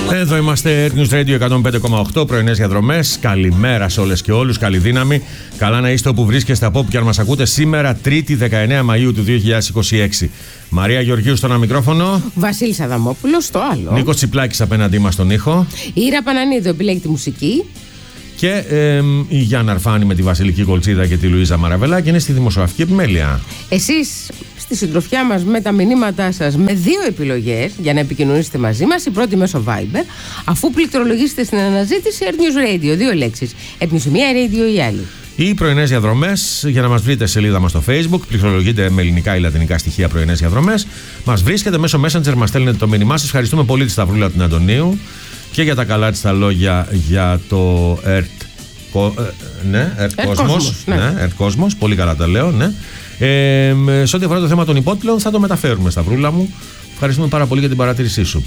Εδώ είμαστε, Earth News Radio 105,8, πρωινές διαδρομές. Καλημέρα σε όλες και όλους, καλή δύναμη. Καλά να είστε όπου βρίσκεστε, από όπου και αν μας ακούτε. Σήμερα, Τρίτη 19 Μαΐου του 2026. Μαρία Γεωργίου στο ένα μικρόφωνο. Βασίλης Αδαμόπουλος στο άλλο. Νίκος Τσιπλάκης απέναντί μας στον ήχο. Ήρα Πανανίδου επιλέγει τη μουσική. Και η Γιάννα Αρφάνη με τη Βασιλική Κολτσίδα και τη Λουίζα Μαραβελάκη είναι στη δημοσιογραφική επιμέλεια. Εσείς στη συντροφιά μας με τα μηνύματά σας με δύο επιλογές για να επικοινωνήσετε μαζί μας. Η πρώτη μέσω Viber, αφού πληκτρολογήσετε στην αναζήτηση Earth News Radio, δύο λέξεις. Earth News η μία, Radio η άλλη. Οι πρωινές διαδρομές, για να μας βρείτε σελίδα μας στο Facebook, πληκτρολογείτε με ελληνικά ή λατινικά στοιχεία πρωινές διαδρομές. Μας βρίσκετε μέσω Messenger, μας στέλνετε το μήνυμά σας. Ευχαριστούμε πολύ τη Σταυρούλα την Αντωνίου και για τα καλά της τα λόγια για το Earth Cosmos. Ναι, Earth Cosmos, πολύ καλά τα λέω, ναι. Σε ό,τι αφορά το θέμα των υπότιτλων, θα το μεταφέρουμε, Σταυρούλα μου. Ευχαριστούμε πάρα πολύ για την παρατήρησή σου.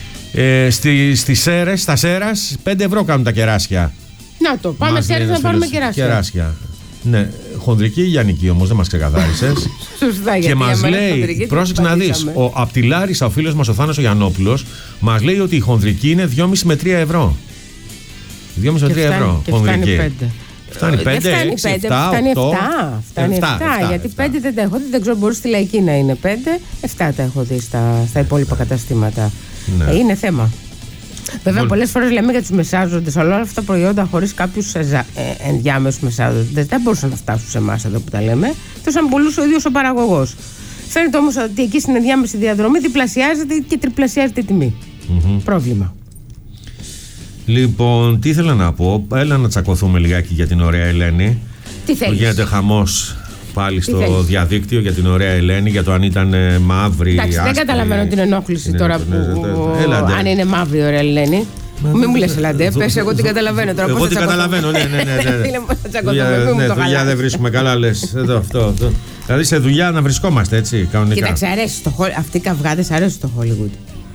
Στα Σέρας, 5 ευρώ κάνουν τα κεράσια. Να το, πάμε Σέρας να πάρουμε κεράσια. Ναι, χονδρική ή λιανική όμως, δεν μας ξεκαθάρισες. Σωστά, και μας λέει, πρόσεξε να δεις, απ' τη Λάρισα ο φίλος μας ο Θάνος ο Γιαννόπουλος μας λέει ότι η χονδρική είναι 2,5 με 3 ευρώ. 2,5 με 3 ευρώ χονδρική. Φτάνει 5, 6, 7, 8. Φτάνει 7, γιατί 5 δεν τα έχω δει. Δεν ξέρω, μπορεί στη Λαϊκή να είναι 5. 7 τα έχω δει στα υπόλοιπα καταστήματα. Ναι. Είναι θέμα. Βέβαια, πολλές φορές λέμε για τους μεσάζοντες, αλλά όλα αυτά τα προϊόντα χωρίς κάποιους ενδιάμεσους μεσάζοντες δεν μπορούσαν να φτάσουν σε εμάς εδώ που τα λέμε. Τόσο αν πουλούσε ο ίδιος ο παραγωγός. Φαίνεται όμως ότι εκεί στην ενδιάμεση διαδρομή διπλασιάζεται και τριπλασιάζεται η τιμή. Πρόβλημα. Λοιπόν, τι ήθελα να πω, έλα να τσακωθούμε λιγάκι για την ωραία Ελένη. Τι θέλεις? Γίνεται χαμός πάλι στο διαδίκτυο για την ωραία Ελένη, για το αν ήταν μαύρη. Εντάξει, δεν καταλαβαίνω την ενόχληση τώρα αν είναι μαύρη η ωραία Ελένη. Μην μου λες ελάτε, πες, εγώ την καταλαβαίνω τώρα. Εγώ την καταλαβαίνω, ναι. Δουλειά δεν βρίσκουμε, καλά λες. Αυτό. Δηλαδή σε δουλειά να βρισκόμαστε, έτσι, κανονικά. Κοίταξε, αυτοί οι καυγάδες αρέσουν στο Hollywood.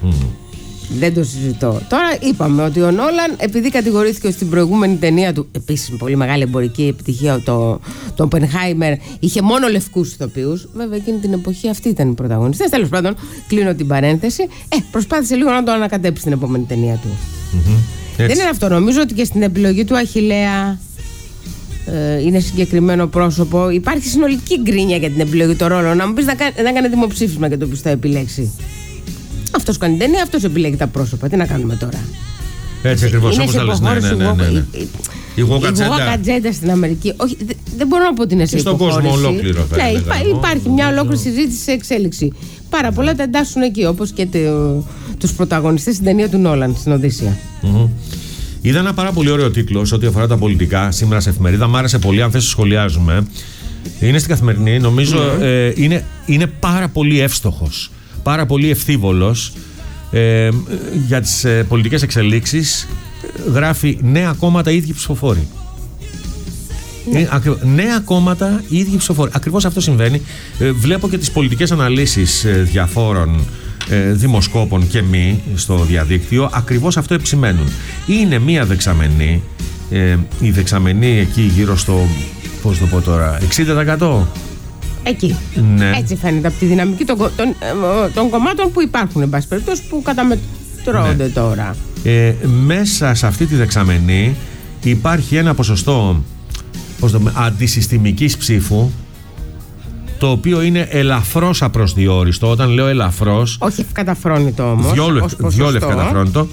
Δεν το συζητώ. Τώρα είπαμε ότι ο Νόλαν, επειδή κατηγορήθηκε στην προηγούμενη ταινία του, επίσης πολύ μεγάλη εμπορική επιτυχία, το Oppenheimer, είχε μόνο λευκούς ηθοποιούς. Βέβαια εκείνη την εποχή αυτοί ήταν οι πρωταγωνιστές. Τέλος πάντων, κλείνω την παρένθεση. Προσπάθησε λίγο να το ανακατέψει στην επόμενη ταινία του. Δεν είναι αυτό. Νομίζω ότι και στην επιλογή του Αχιλλέα είναι συγκεκριμένο πρόσωπο. Υπάρχει συνολική γκρίνια για την επιλογή του ρόλου. Να μου πεις να κάνει δημοψήφισμα και το ποιος θα επιλέξει. Αυτός κάνει ταινία, αυτός επιλέγει τα πρόσωπα. Τι να κάνουμε τώρα. Έτσι ακριβώς, όπως θα λες. Ναι. Η γουόκατζέντα στην Αμερική. Όχι, δεν μπορώ να πω ότι είναι σε υποχώρηση. Στον κόσμο ολόκληρο. Υπάρχει μια ολόκληρη συζήτηση σε εξέλιξη. Πάρα πολλά τα εντάσσουν εκεί, όπως και τους πρωταγωνιστές στην ταινία του Νόλαν, στην Οδύσσεια. Είδα ένα πάρα πολύ ωραίο τίτλο σε ό,τι αφορά τα πολιτικά σήμερα σε εφημερίδα. Μ' άρεσε πολύ, αν θες σχολιάζουμε. Είναι στην Καθημερινή, νομίζω είναι πάρα πολύ εύστοχος. Πάρα πολύ ευθύβολος για τις πολιτικές εξελίξεις. Γράφει νέα κόμματα, ίδιοι ψηφοφόροι. Νέα κόμματα, ίδιοι ψηφοφόροι. Ακριβώς αυτό συμβαίνει. Βλέπω και τις πολιτικές αναλύσεις διαφόρων δημοσκόπων και μη στο διαδίκτυο. Ακριβώς αυτό επισημαίνουν. Είναι μία δεξαμενή. Η δεξαμενή εκεί γύρω στο, πώς το πω τώρα, 60%. Εκεί. Ναι. Έτσι φαίνεται από τη δυναμική των κομμάτων που υπάρχουν, εν πάση περιπτώσει, που καταμετρώνται τώρα. Μέσα σε αυτή τη δεξαμενή υπάρχει ένα ποσοστό αντισυστημικής ψήφου, το οποίο είναι ελαφρώς απροσδιόριστο. Όταν λέω ελαφρώς, όχι ευκαταφρόνητο όμως, διόλου ευκαταφρόνητο,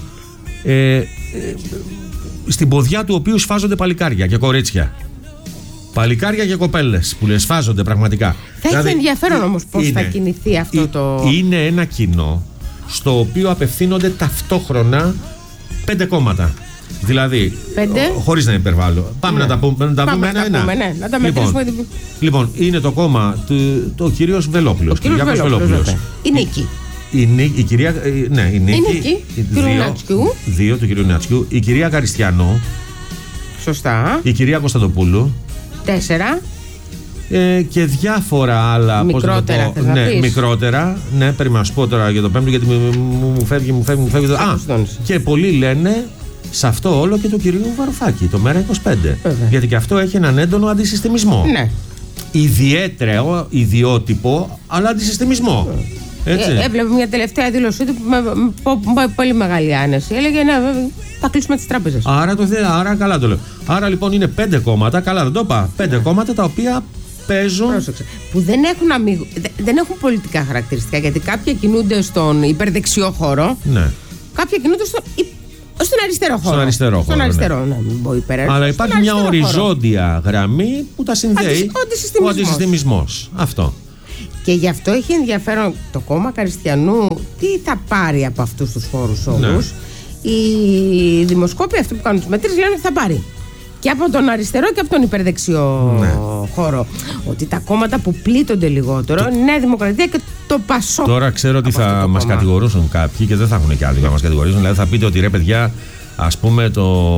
στην ποδιά του οποίου σφάζονται παλικάρια και κορίτσια. Παλικάρια και κοπέλες που σφάζονται πραγματικά. Θα έχει ενδιαφέρον όμως πώς θα κινηθεί αυτό το. Είναι ένα κοινό στο οποίο απευθύνονται ταυτόχρονα 5 κόμματα. Δηλαδή, χωρίς να υπερβάλλω. Πάμε να τα πούμε ένα-ένα. Να τα μετρήσουμε. Λοιπόν, είναι το κόμμα του κυρίως Βελόπουλος. Είναι εκεί. Η κυρία. Ναι, η Νίκη. 2 του κυρίου Νατσιού. Η κυρία Καριστιανού. Σωστά. Η κυρία Κωνσταντοπούλου. 4. Και διάφορα άλλα. Μικρότερα. Μικρότερα. Ναι, πρέπει να σου πω τώρα για το 5ο, γιατί μου φεύγει. Και πολλοί λένε σε αυτό όλο και του κυρίου Βαρουφάκη, το ΜΕΡΑ25. Γιατί και αυτό έχει έναν έντονο αντισυστημισμό. Ναι. Ιδιαίτερο, ιδιότυπο, αλλά αντισυστημισμό. Έβλεπε μια τελευταία δήλωσή του με πολύ μεγάλη άνεση. Έλεγε ναι, θα κλείσουμε τις τράπεζες. Άρα καλά το λέω. Άρα λοιπόν είναι 5 κόμματα, καλά δεν το είπα. 5 κόμματα τα οποία παίζουν. Πρόσεξε. Που δεν έχουν πολιτικά χαρακτηριστικά. Γιατί κάποια κινούνται στον υπερδεξιό χώρο. Ναι. Κάποια κινούνται στον αριστερό χώρο. Στον αριστερό, ναι. Αλλά υπάρχει μια οριζόντια γραμμή που τα συνδέει. Ο αντισυστημισμός. Αυτό. Και γι' αυτό έχει ενδιαφέρον το κόμμα Καριστιανού τι θα πάρει από αυτούς τους χώρους όλους. Ναι. Οι δημοσκόποι αυτοί που κάνουν τις μετρήσεις λένε ότι θα πάρει και από τον αριστερό και από τον υπερδεξιό χώρο. Ότι τα κόμματα που πλήττονται λιγότερο είναι η Νέα Δημοκρατία και το Πασόκ. Τώρα ξέρω ότι θα μας κατηγορούσαν κάποιοι και δεν θα έχουν και άλλοι να μας κατηγορήσουν. Δηλαδή θα πείτε ότι ρε παιδιά, ας πούμε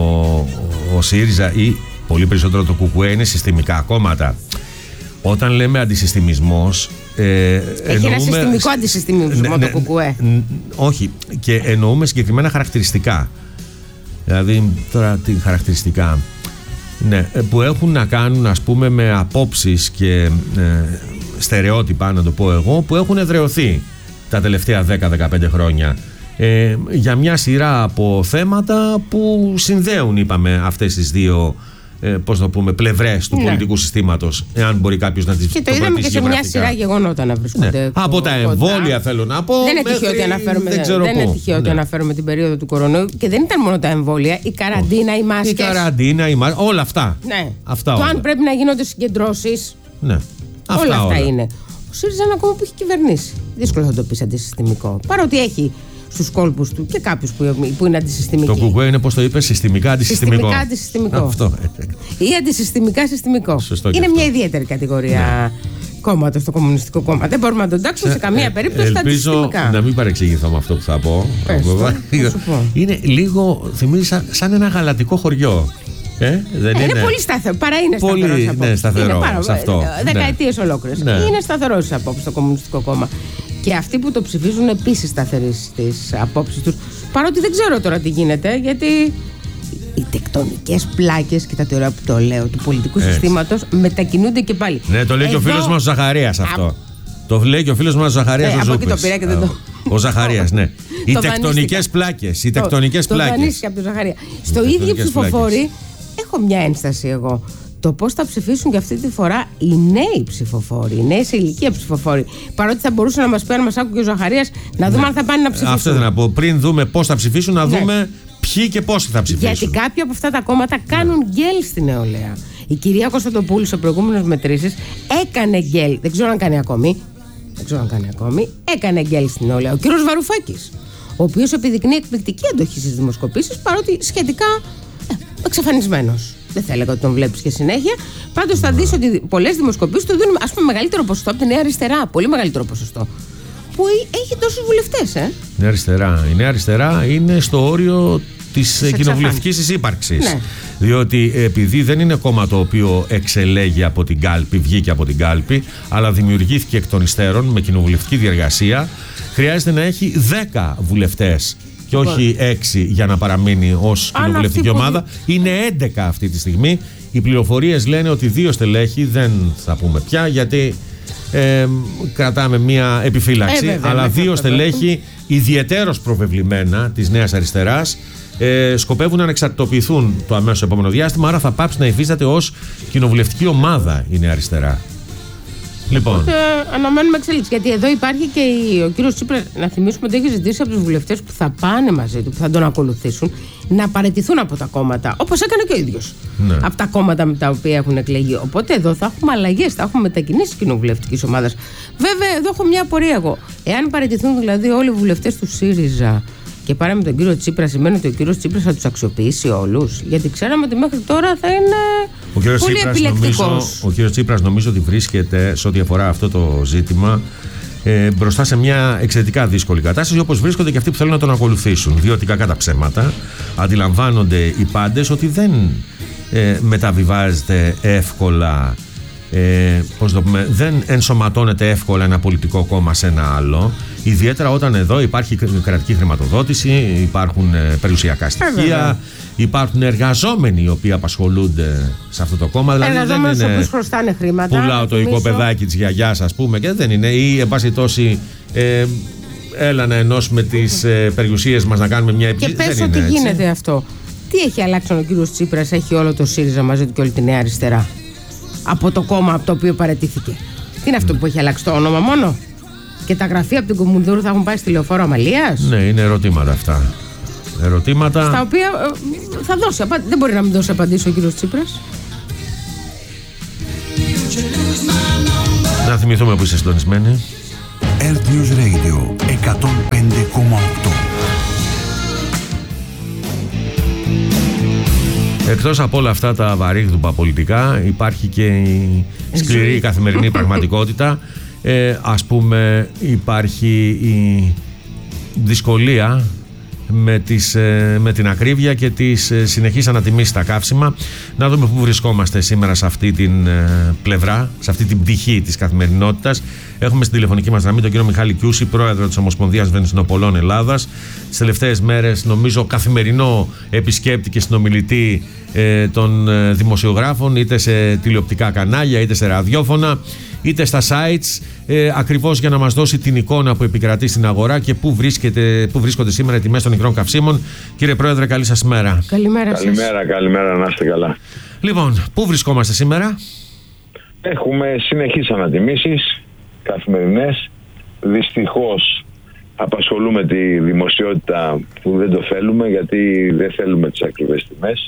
ο ΣΥΡΙΖΑ ή πολύ περισσότερο το ΚΚΕ είναι συστημικά κόμματα. Όταν λέμε αντισυστημισμός. Έχει ένα συστημικό αντισυστημισμό το ΚΚΕ. Όχι, και εννοούμε συγκεκριμένα χαρακτηριστικά. Δηλαδή, τώρα τι χαρακτηριστικά. Ναι, που έχουν να κάνουν, ας πούμε, με απόψεις και στερεότυπα, να το πω εγώ, που έχουν εδραιωθεί τα τελευταία 10-15 χρόνια. Για μια σειρά από θέματα που συνδέουν, είπαμε, αυτές τις δύο. Πώς το πούμε, πλευρές του πολιτικού συστήματος, εάν μπορεί κάποιος να τις και το είδαμε και σε μια σειρά γεγονότα να βρίσκονται. Ναι. Από τα εμβόλια θέλω να πω. Δεν είναι τυχαίο ότι αναφέρουμε την περίοδο του κορονοϊού και δεν ήταν μόνο τα εμβόλια, η καραντίνα, οι μάσκες. Όλα αυτά. Ναι. Αυτά το όλα. αν πρέπει να γίνονται συγκεντρώσεις. Ναι. Όλα αυτά είναι. Ο ΣΥΡΙΖΑ είναι ένα κόμμα που έχει κυβερνήσει. Δύσκολο θα το πεις αντισυστημικό. Παρότι έχει στους κόλπους του και κάποιους που είναι αντισυστημικοί. Το ΚΚΕ είναι, πώς το είπες, συστημικά αντισυστημικό. Συστημικά αντισυστημικό. Αυτό. Ή αντισυστημικά συστημικό. Σωστό. Είναι μια ιδιαίτερη κατηγορία κόμματος, το Κομμουνιστικό Κόμμα. Δεν μπορούμε να τον τάξουμε σε καμία περίπτωση στα αντισυστημικά. Ελπίζω να μην παρεξηγηθώ με αυτό που θα πω. Είναι λίγο, θυμίζει σαν ένα γαλατικό χωριό. Δεν είναι πολύ σταθερό. Παρά είναι σταθερό. Ναι, σταθερό. Σε αυτό. Δεκαετίες ολόκληρες. Είναι σταθερό στις απόψεις το Κομμουνιστικό Κόμμα. Και αυτοί που το ψηφίζουν επίσης σταθεροί στις απόψεις τους. Παρότι δεν ξέρω τώρα τι γίνεται, γιατί οι τεκτονικές πλάκες, κοιτάτε ώρα που το λέω, του πολιτικού συστήματος μετακινούνται και πάλι. Ναι, το λέει και ο φίλος μας ο Ζαχαρίας αυτό. Το λέει και ο φίλος μας ο Ζαχαρίας ο Ζούπης. Από εκεί το πήρα και δεν το... Ο Ζαχαρίας, ναι. Οι τεκτονικές πλάκες. Το δανείστηκε από τον Ζαχαρία. Στο ίδιο ψηφοφόροι έχω μια ένσταση εγώ. Το πώς θα ψηφίσουν και αυτή τη φορά οι νέοι ψηφοφόροι, οι νέοι σε ηλικία ψηφοφόροι. Παρότι θα μπορούσε να μας πει, αν μας άκουγε ο Ζαχαρίας, να δούμε αν θα πάνε να ψηφίσουν. Αυτό ήθελα να πω. Πριν δούμε πώς θα ψηφίσουν, να δούμε ποιοι και πώς θα ψηφίσουν. Γιατί κάποια από αυτά τα κόμματα κάνουν γκέλ στην νεολαία. Η κυρία Κωνσταντοπούλου σε προηγούμενες μετρήσεις έκανε γκέλ. Δεν ξέρω αν κάνει ακόμη. Έκανε γκέλ στην νεολαία. Ο κύριος Βαρουφάκης, ο οποίος επιδεικνύει εκπληκτική αντοχή στις δημοσκοπήσεις, παρότι σχετικά εξαφανισμένος. Δεν θα έλεγα ότι τον βλέπεις και συνέχεια. Πάντως θα δεις ότι πολλές δημοσκοπήσεις του δίνουν, ας πούμε, μεγαλύτερο ποσοστό από τη Νέα Αριστερά. Πολύ μεγαλύτερο ποσοστό. Που έχει τόσους βουλευτές, Η Νέα Αριστερά είναι στο όριο της κοινοβουλευτικής της ύπαρξης. Ναι. Διότι επειδή δεν είναι κόμμα το οποίο εξελέγει από την κάλπη, βγήκε από την κάλπη, αλλά δημιουργήθηκε εκ των υστέρων με κοινοβουλευτική διεργασία, χρειάζεται να έχει 10 βουλευτές. Και όχι 6 για να παραμείνει ως κοινοβουλευτική ομάδα. Είναι 11 αυτή τη στιγμή. Οι πληροφορίες λένε ότι 2 στελέχη, δεν θα πούμε πια, γιατί κρατάμε μια επιφύλαξη. Αλλά 2 στελέχη ιδιαιτέρως προβεβλημένα της Νέας Αριστεράς σκοπεύουν να ανεξαρτητοποιηθούν το αμέσως επόμενο διάστημα. Άρα θα πάψει να υφίσταται ως κοινοβουλευτική ομάδα η Νέα Αριστερά. Λοιπόν. Αναμένουμε εξέλιξη. Γιατί εδώ υπάρχει και ο κύριος Τσίπρας, να θυμίσουμε ότι έχει ζητήσει από τους βουλευτές που θα πάνε μαζί του, που θα τον ακολουθήσουν, να παραιτηθούν από τα κόμματα. Όπως έκανε και ο ίδιος. Ναι. Από τα κόμματα με τα οποία έχουν εκλεγεί. Οπότε εδώ θα έχουμε αλλαγές, θα έχουμε μετακινήσεις κοινοβουλευτικής ομάδας. Βέβαια, εδώ έχω μια απορία εγώ. Εάν παραιτηθούν δηλαδή όλοι οι βουλευτές του ΣΥΡΙΖΑ και πάρε με τον κύριο Τσίπρα, σημαίνει ότι ο κύριος Τσίπρας θα τους αξιοποιήσει όλους? Γιατί ξέραμε ότι μέχρι τώρα θα είναι πολύ επιλεκτικός. Ο κύριος Τσίπρας νομίζω ότι βρίσκεται σε ό,τι αφορά αυτό το ζήτημα μπροστά σε μια εξαιρετικά δύσκολη κατάσταση, όπως βρίσκονται και αυτοί που θέλουν να τον ακολουθήσουν. Διότι κακά τα ψέματα αντιλαμβάνονται οι πάντες ότι δεν μεταβιβάζεται εύκολα, δεν ενσωματώνεται εύκολα ένα πολιτικό κόμμα σε ένα άλλο. Ιδιαίτερα όταν εδώ υπάρχει κρατική χρηματοδότηση, υπάρχουν περιουσιακά στοιχεία, υπάρχουν εργαζόμενοι οι οποίοι απασχολούνται σε αυτό το κόμμα. Δηλαδή εργαζόμενοι οι οποίοι χρωστάνε χρήματα. Πουλάω το οικοπεδάκι της γιαγιάς, ας πούμε, και δεν είναι. Ή εν πάση τόση Έλα να ενώσουμε τις περιουσίες μας, να κάνουμε μια επιχείρηση. Και πες ότι γίνεται αυτό. Τι έχει αλλάξει ο κύριος Τσίπρας? Έχει όλο το ΣΥΡΙΖΑ μαζί του και όλη τη Νέα Αριστερά από το κόμμα από το οποίο παραιτήθηκε. Τι είναι αυτό που έχει αλλάξει? Το όνομα μόνο? Και τα γραφεία από την Κουμουνδούρου θα έχουν πάει στη Λεωφόρο Αμαλίας? Ναι, είναι ερωτήματα αυτά. Ερωτήματα στα οποία θα δώσει. Δεν μπορεί να μην δώσει απαντήσει ο κύριος Τσίπρας. Να θυμηθούμε που είσαι συντονισμένοι. Earth News Radio 105,8. Εκτός από όλα αυτά τα βαρύγδουπα πολιτικά, υπάρχει και η σκληρή καθημερινή πραγματικότητα. Ας πούμε, υπάρχει η δυσκολία με την ακρίβεια και τις συνεχείς ανατιμήσεις στα καύσιμα. Να δούμε πού βρισκόμαστε σήμερα σε αυτή την πλευρά, σε αυτή την πτυχή της καθημερινότητας. Έχουμε στην τηλεφωνική μας γραμμή τον κύριο Μιχάλη Κιούση, πρόεδρο της Ομοσπονδίας Βενζινοπολών Ελλάδας. Τις τελευταίες μέρες, νομίζω, καθημερινό επισκέπτη και συνομιλητή των δημοσιογράφων, είτε σε τηλεοπτικά κανάλια, είτε σε ραδιόφωνα, είτε στα sites, ακριβώς για να μας δώσει την εικόνα που επικρατεί στην αγορά και πού βρίσκονται σήμερα οι τιμές των υγρών καυσίμων. Κύριε Πρόεδρε, καλή σας μέρα. Καλημέρα σας. Καλημέρα, να είστε καλά. Λοιπόν, πού βρισκόμαστε σήμερα? Έχουμε συνεχείς ανατιμήσεις καθημερινές. Δυστυχώς απασχολούμε τη δημοσιότητα που δεν το θέλουμε, γιατί δεν θέλουμε τις ακριβές τιμές.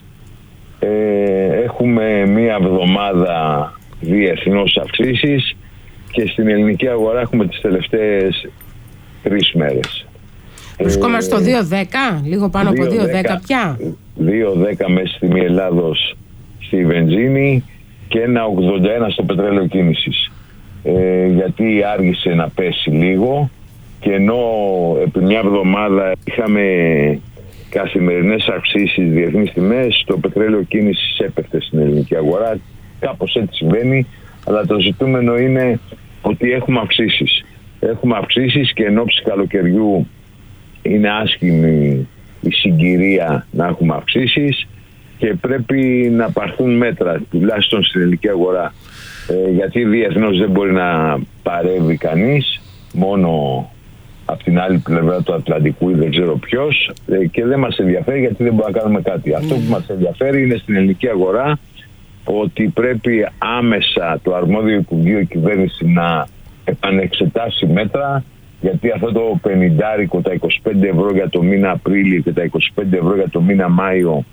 Έχουμε μία εβδομάδα διεθνώς αυξήσεις και στην ελληνική αγορά έχουμε τις τελευταίες 3 μέρες. Βρισκόμαστε στο 2,10, λίγο πάνω από 2,10 πια. 2,10 μέση τιμή Ελλάδος στη βενζίνη και 1,81 στο πετρέλαιο κίνησης. Γιατί άργησε να πέσει λίγο, και ενώ επί μια εβδομάδα είχαμε καθημερινές αυξήσεις διεθνείς τιμές, το πετρέλαιο κίνησης έπεφτε στην ελληνική αγορά. Κάπως έτσι συμβαίνει, αλλά το ζητούμενο είναι ότι έχουμε αυξήσεις. Έχουμε αυξήσεις και εν ώψη καλοκαιριού είναι άσχημη η συγκυρία να έχουμε αυξήσεις και πρέπει να πάρθουν μέτρα, τουλάχιστον στην ελληνική αγορά. Γιατί διεθνώς δεν μπορεί να παρεύει κανείς, μόνο από την άλλη πλευρά του Ατλαντικού ή δεν ξέρω ποιος, και δεν μας ενδιαφέρει γιατί δεν μπορούμε να κάνουμε κάτι. Αυτό που μας ενδιαφέρει είναι στην ελληνική αγορά ότι πρέπει άμεσα το αρμόδιο Υπουργείο Κυβέρνηση να επανεξετάσει μέτρα, γιατί αυτό το 50, τα 25 ευρώ για το μήνα Απρίλιο και τα 25 ευρώ για το μήνα Μάιο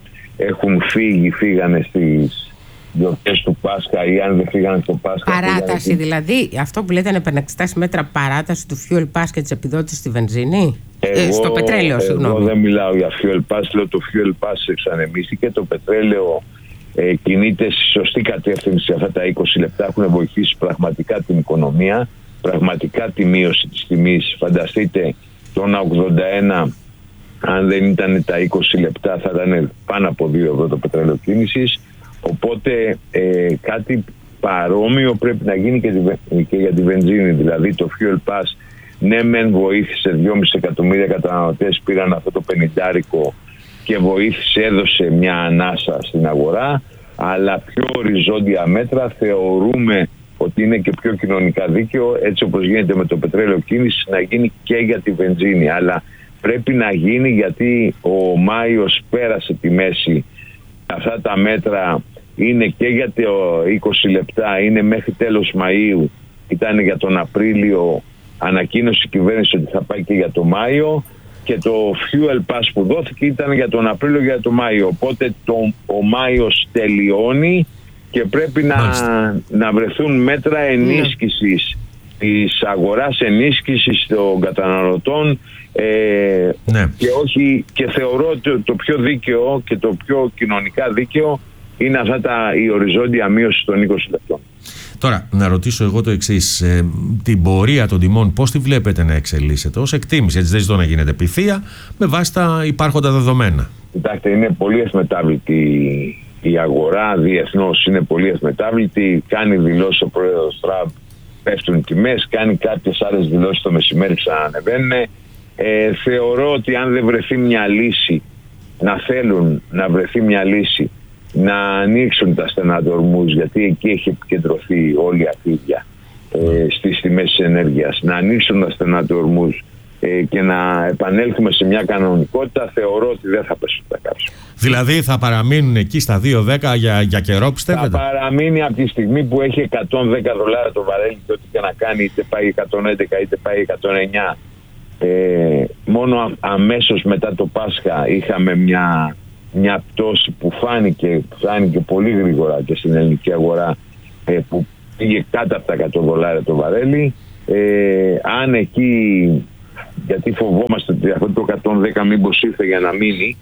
φύγανε στις γιορτές του Πάσχα, ή αν δεν φύγανε στο Πάσχα. Παράταση δηλαδή, αυτό που λέτε να επανεξετάσει μέτρα, παράταση του fuel pass και της επιδότησης στη βενζίνη? Στο πετρέλαιο, συγγνώμη. Εγώ δεν μιλάω για fuel pass, λέω το fuel pass εξανεμίστηκε, το πετρέλαιο κινείται στη σωστή κατεύθυνση. Αυτά τα 20 λεπτά έχουν βοηθήσει πραγματικά την οικονομία, πραγματικά τη μείωση της τιμής. Φανταστείτε, το 1,81 αν δεν ήταν τα 20 λεπτά θα ήταν πάνω από 2 ευρώ το πετρέλαιο κίνησης. Οπότε κάτι παρόμοιο πρέπει να γίνει και για τη βενζίνη. Δηλαδή το fuel pass, ναι μεν βοήθησε, 2,5 εκατομμύρια καταναλωτές πήραν αυτό το 50 και βοήθησε, έδωσε μια ανάσα στην αγορά, αλλά πιο οριζόντια μέτρα θεωρούμε ότι είναι και πιο κοινωνικά δίκαιο, έτσι όπως γίνεται με το πετρέλαιο κίνησης, να γίνει και για τη βενζίνη. Αλλά πρέπει να γίνει γιατί ο Μάιος πέρασε τη μέση. Αυτά τα μέτρα είναι και για το 20 λεπτά, είναι μέχρι τέλος Μαΐου, ήταν για τον Απρίλιο, ανακοίνωσε η κυβέρνηση ότι θα πάει και για το Μάιο, και το fuel pass που δόθηκε ήταν για τον Απρίλιο και για το Μάιο. Οπότε ο Μάιος τελειώνει και πρέπει να βρεθούν μέτρα ενίσχυσης της αγοράς, ενίσχυσης των καταναλωτών, και θεωρώ ότι το πιο δίκαιο και το πιο κοινωνικά δίκαιο είναι η οριζόντια μείωση των 20 λεπτών. Τώρα, να ρωτήσω εγώ το εξής. Την πορεία των τιμών, πώς τη βλέπετε να εξελίσσεται ως εκτίμηση? Έτσι, δεν ζητώ να γίνεται πειθία, με βάση τα υπάρχοντα δεδομένα. Κοιτάξτε, είναι πολύ ευμετάβλητη η αγορά, διεθνώς είναι πολύ ευμετάβλητη. Κάνει δηλώσεις ο πρόεδρος Τραμπ, πέφτουν οι τιμές, κάνει κάποιες άλλες δηλώσεις το μεσημέρι, ξανανεβαίνουν. Θεωρώ ότι αν δεν βρεθεί μια λύση, να θέλουν να βρεθεί μια λύση, να ανοίξουν τα στενά του ορμούς, γιατί εκεί έχει επικεντρωθεί όλη η ακρίβεια, στις τιμές της ενέργειας, να ανοίξουν τα στενά του ορμούς και να επανέλθουμε σε μια κανονικότητα, θεωρώ ότι δεν θα πέσουν τα καύσιμα. Δηλαδή θα παραμείνουν εκεί στα 2,10 για καιρό, πιστεύετε? Θα παραμείνει από τη στιγμή που έχει $110 το βαρέλι και ό,τι και να κάνει, είτε πάει 111 είτε πάει 109. Μόνο αμέσως μετά το Πάσχα είχαμε μια πτώση που φάνηκε πολύ γρήγορα και στην ελληνική αγορά, που πήγε κάτω από τα $100 το βαρέλι. Αν εκεί, γιατί φοβόμαστε ότι αυτό το 110 μήπως ήρθε για να μείνει,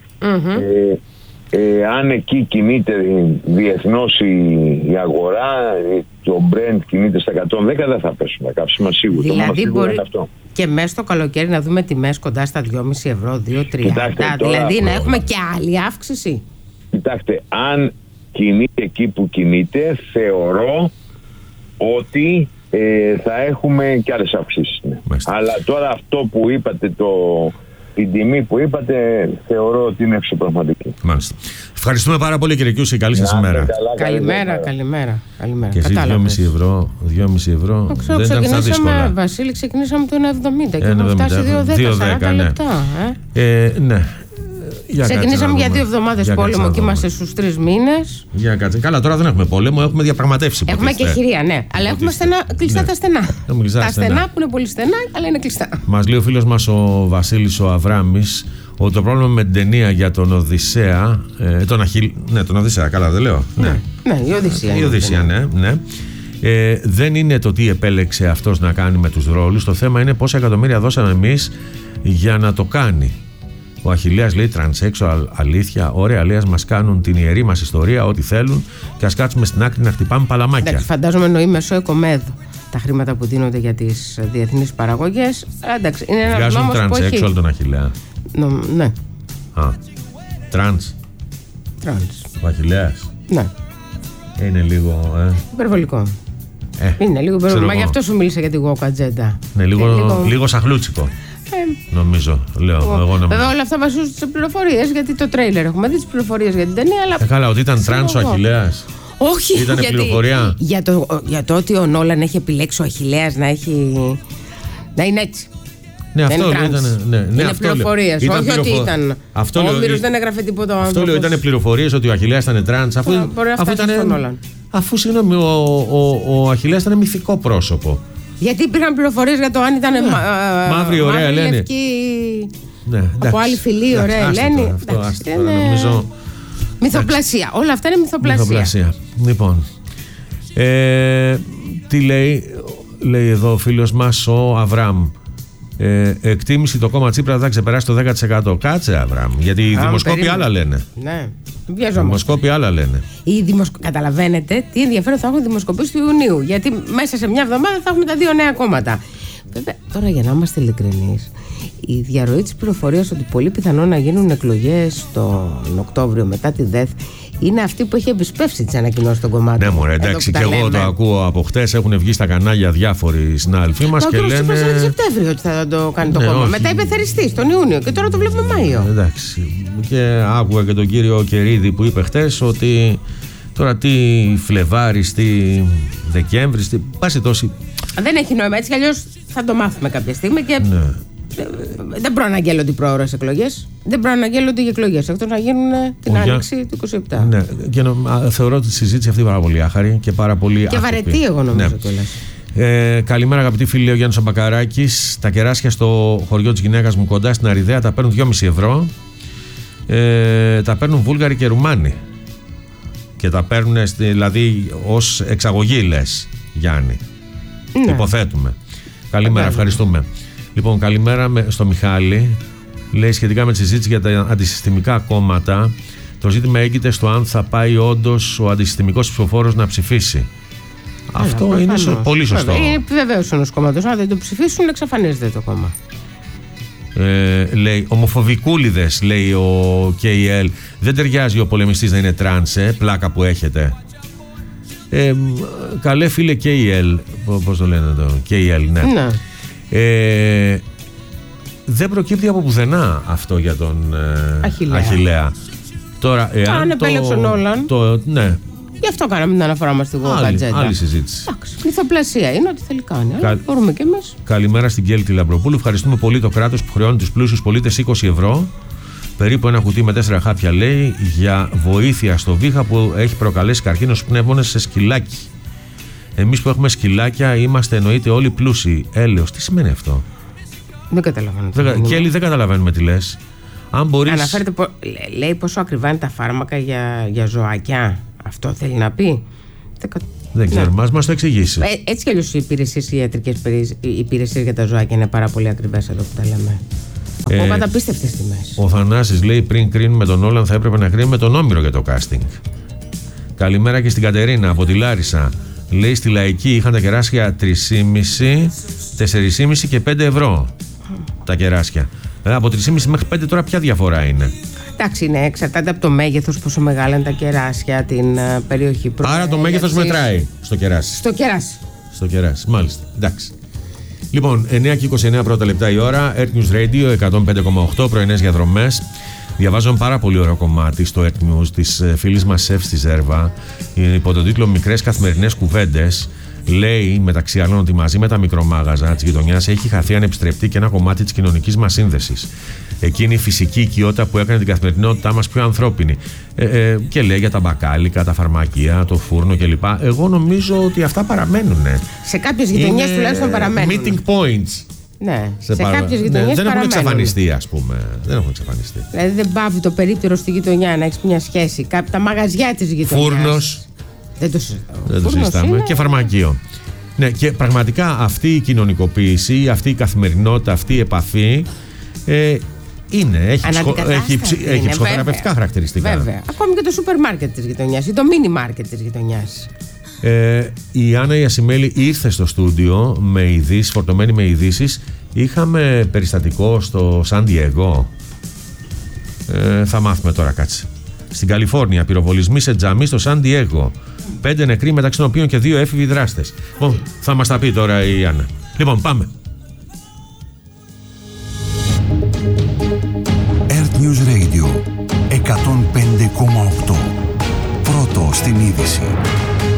αν εκεί κινείται διεθνώς η αγορά, το Brent κινείται στα 110, δεν θα πέσουν τα καύσιμα σίγουρα. Δηλαδή μπορεί και μέσα στο καλοκαίρι να δούμε τιμές κοντά στα 2,5 ευρώ, 2,30. Δηλαδή να έχουμε και άλλη αύξηση. Κοιτάξτε, αν κινείται εκεί που κινείται, θεωρώ ότι θα έχουμε και άλλες αυξήσεις. Ναι. Αλλά τώρα αυτό που είπατε, την τιμή που είπατε, θεωρώ ότι είναι εξωπραγματική. Μάλιστα. Ευχαριστούμε πάρα πολύ, κύριε Κιούση. Καλή σας ημέρα. Καλημέρα. Και εσείς 2,5 ευρώ. Δεν ήταν αυτά δύσκολα. Βασίλη, ξεκινήσαμε το 1,70 και έχουμε φτάσει 2,10 λεπτά. Ναι. Ξεκινήσαμε για 2 εβδομάδες πόλεμο και είμαστε στους 3 μήνες. Καλά, τώρα δεν έχουμε πόλεμο, έχουμε διαπραγματεύσει. Έχουμε και χειρία, ναι. Αλλά έχουμε κλειστά τα στενά. Τα στενά που είναι πολύ στενά, αλλά είναι κλειστά. Μας λέει ο φίλος μας ο Βασίλης ο Αβράμης ότι το πρόβλημα με την ταινία για τον Οδυσσέα. Τον Οδυσσέα, καλά δεν λέω. Ναι, η Οδυσσέα. Ναι. Δεν είναι το τι επέλεξε αυτός να κάνει με τους ρόλους. Το θέμα είναι πόσα εκατομμύρια δώσαμε εμείς για να το κάνει. Ο Αχιλλέας λέει transsexual, αλήθεια, ωραία, λέει, ας μας κάνουν την ιερή μας ιστορία, ό,τι θέλουν, και ας κάτσουμε στην άκρη να χτυπάμε παλαμάκια. Εντάξει, φαντάζομαι εννοεί μέσω εκομέδου τα χρήματα που δίνονται για τις διεθνείς παραγωγές. Εντάξει, είναι ένα βγάζουν νόμος που έχει... transsexual τον Αχιλλέα. Ναι. Τρανς. Ο Αχιλλέας. Ναι. Είναι λίγο... υπερβολικό. Είναι λίγο υπερβολικό. Μα γι' αυτό σου μίλησα για τη woke agenda. Ναι, λίγο σαχλούτσικο. Νομίζω, Βέβαια όλα αυτά βασίζονται στις πληροφορίες, γιατί το τρέιλερ έχουμε δει τις πληροφορίες για την ταινία, αλλά... Καλά, ότι ήταν τρανς ο Αχιλλέας. Όχι, ήταν πληροφορία. Για το ότι ο Νόλαν έχει επιλέξει ο Αχιλλέας να είναι έτσι. Ναι, αυτό ήταν. Είναι πληροφορίες. Όχι ότι ήταν. Ο Όμηρος δεν έγραφε τίποτα. Αυτό λέω, ήταν πληροφορίες ότι ο Αχιλλέας ήταν τρανς. Αφού συγγνώμη, ο Αχιλλέας ήταν μυθικό πρόσωπο. Γιατί υπήρχαν πληροφορίες για το αν ήταν μαύρη, ωραία Ελένη. Λευκή, από άλλη φυλή, ωραία Ελένη. Νομίζω. Μυθοπλασία. Όλα αυτά είναι μυθοπλασία. Λοιπόν. Τι λέει εδώ ο φίλος μας ο Αβραμ. Εκτίμηση το κόμμα Τσίπρα δεν θα ξεπεράσει το 10%. Κάτσε, Αβραμ. Γιατί οι δημοσκόποι άλλα λένε. Ναι. Οι δημοσκόποι άλλα λένε. Καταλαβαίνετε τι ενδιαφέρον θα έχουν δημοσκοπήσεις του Ιουνίου. Γιατί μέσα σε μια εβδομάδα θα έχουμε τα 2 νέα κόμματα. Βέβαια, τώρα για να είμαστε ειλικρινείς, η διαρροή της πληροφορίας ότι πολύ πιθανό να γίνουν εκλογές τον Οκτώβριο μετά τη ΔΕΘ είναι αυτή που έχει επισπεύσει τις ανακοινώσεις των κομμάτων. Ναι, μωρέ, εντάξει, και εγώ το ακούω από χτες. Έχουν βγει στα κανάλια διάφοροι συνάδελφοί μας και λένε. Μα ο κ. Σεπτέμβριο ότι θα το κάνει το κόμμα. Μετά είπε θεριστής τον Ιούνιο και τώρα το βλέπουμε Μάιο. Εντάξει. Και άκουγα και τον κύριο Κερίδη που είπε χτες ότι τώρα τι Φλεβάρης, τι Δεκέμβρης, τι. Πάση τόση. Δεν έχει νόημα, έτσι κι αλλιώς θα το μάθουμε κάποια στιγμή και. Ναι. Δεν προαναγγέλλονται οι πρόωρες εκλογές. Δεν προαναγγέλλονται οι εκλογές. Εκτός να γίνουν την άνοιξη του 27. Ναι, και θεωρώ τη συζήτηση αυτή πάρα πολύ άχαρη και πάρα πολύ και βαρετή, εγώ νομίζω κιόλας. Καλημέρα, αγαπητοί φίλοι, λέει ο Γιάννης Αμπακαράκης. Τα κεράσια στο χωριό της γυναίκας μου κοντά στην Αριδαία τα παίρνουν 2,5 ευρώ. Τα παίρνουν Βούλγαροι και Ρουμάνοι. Και τα παίρνουν δηλαδή ως εξαγωγή, λες, Γιάννη. Ναι. Υποθέτουμε. Καλημέρα, ευχαριστούμε. Λοιπόν, καλημέρα στο Μιχάλη. Λέει σχετικά με τη συζήτηση για τα αντισυστημικά κόμματα. Το ζήτημα έγκυται στο αν θα πάει όντως ο αντισυστημικός ψηφοφόρος να ψηφίσει. Αυτό είναι πολύ σωστό. Είναι επιβεβαίωση ενός κόμματος. Αν δεν το ψηφίσουν, εξαφανίζεται το κόμμα. Λέει ομοφοβικούλιδες, λέει ο KL. Δεν ταιριάζει ο πολεμιστής να είναι τρανς, πλάκα που έχετε. Καλέ φίλε KL. Πώς το λένε εδώ, KL, ναι. Δεν προκύπτει από πουθενά αυτό για τον Αχιλλέα. Τώρα, αν επέλεξε ο Νόλαν. Ναι. Γι' αυτό κάναμε την αναφορά μας στη Γουοκατζέντα. Άλλη συζήτηση. Εντάξει, πληθοπλασία είναι ό,τι θέλει κάνει. Μπορούμε κι εμείς. Καλημέρα στην Κέλτη Λαμπροπούλου. Ευχαριστούμε πολύ το κράτος που χρεώνει τους πλούσιους πολίτες 20 ευρώ. Περίπου ένα κουτί με 4 χάπια, λέει, για βοήθεια στο βήχα που έχει προκαλέσει καρκίνο στους πνεύμονες σε σκυλάκι. Εμείς που έχουμε σκυλάκια είμαστε εννοείται όλοι πλούσιοι. Έλεος, τι σημαίνει αυτό? Δεν καταλαβαίνω. Κέλλη, δεν καταλαβαίνουμε τι λες. Αν μπορείς... Αναφέρεται, λέει πόσο ακριβά είναι τα φάρμακα για ζωάκια. Αυτό θέλει να πει? Δεν ξέρω, μας το εξηγήσει. Έτσι κι αλλιώς οι υπηρεσίες, οι ιατρικές υπηρεσίες για τα ζωάκια είναι πάρα πολύ ακριβές εδώ που τα λέμε. Από καταπίστευτες τιμές. Ο Θανάσης λέει: πριν κρίνουμε τον Όλαν, θα έπρεπε να κρίνουμε τον Όμηρο για το casting. Καλημέρα και στην Κατερίνα από τη Λάρισα. Λέει: στη Λαϊκή είχαν τα κεράσια 3,5, 4,5 και 5 ευρώ. Τα κεράσια. Από 3,5 μέχρι 5 τώρα ποια διαφορά είναι? Εντάξει, είναι, εξαρτάται από το μέγεθος, πόσο μεγάλα είναι τα κεράσια, την περιοχή. Άρα το μέγεθος μετράει στο κεράσι. Στο κεράσι, μάλιστα. Εντάξει. Λοιπόν, 9 και 29 πρώτα λεπτά η ώρα. Earth News Radio 105,8 πρωινές διαδρομές. Διαβάζω ένα πάρα πολύ ωραίο κομμάτι στο Earth News της φίλης μας Σεφ στη Ζέρβα, υπό τον τίτλο «Μικρές καθημερινές κουβέντες». Λέει μεταξύ άλλων ότι μαζί με τα μικρομάγαζα της γειτονιάς έχει χαθεί ανεπιστρεπτή και ένα κομμάτι της κοινωνικής μας σύνδεσης. Εκείνη η φυσική οικειότητα που έκανε την καθημερινότητά μας πιο ανθρώπινη. Και λέει για τα μπακάλικα, τα φαρμακεία, το φούρνο κλπ. Εγώ νομίζω ότι αυτά παραμένουν. Σε κάποιες γειτονιές τουλάχιστον παραμένουν. Meeting points. Ναι, σε κάποιες γειτονιές δεν έχουν εξαφανιστεί, ας πούμε. Δεν έχουν εξαφανιστεί. Δηλαδή δεν πάβει το περίπτερο στη γειτονιά να έχει μια σχέση. Τα μαγαζιά της γειτονιάς. Φούρνος. Δεν το συζητάμε. Είναι... Και φαρμακείο. Ναι, και πραγματικά αυτή η κοινωνικοποίηση, αυτή η καθημερινότητα, αυτή η επαφή έχει ψυχοθεραπευτικά χαρακτηριστικά. Βέβαια. Ακόμη και το σούπερ μάρκετ της γειτονιάς ή το μίνι μάρκετ της γειτονιάς. Η Άννα Ιασημέλη ήρθε στο στούντιο με ειδήσεις, φορτωμένη με ειδήσεις. Είχαμε περιστατικό στο Σαν Διέγκο. Θα μάθουμε τώρα, κάτσε. Στην Καλιφόρνια, πυροβολισμοί σε τζαμί στο Σαν Διέγκο. 5 νεκροί, μεταξύ των οποίων και 2 έφηβοι δράστες. Θα μας τα πει τώρα η Άννα. Λοιπόν, πάμε.